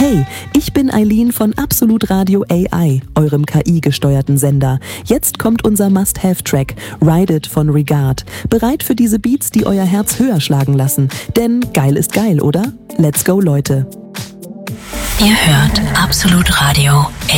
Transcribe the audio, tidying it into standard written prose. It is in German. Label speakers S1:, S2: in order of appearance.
S1: Hey, ich bin Eileen von Absolut Radio AI, eurem KI-gesteuerten Sender. Jetzt kommt unser Must-Have-Track, Ride It von Regard. Bereit für diese Beats, die euer Herz höher schlagen lassen? Denn geil ist geil, oder? Let's go, Leute.
S2: Ihr hört Absolut Radio